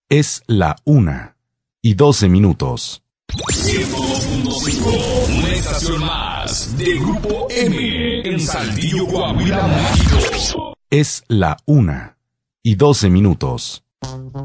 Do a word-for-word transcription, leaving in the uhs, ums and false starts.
Es la una y doce minutos. ciento dos punto cinco, una estación más de Grupo M en Saltillo, Coahuila, México. Es la una y doce minutos.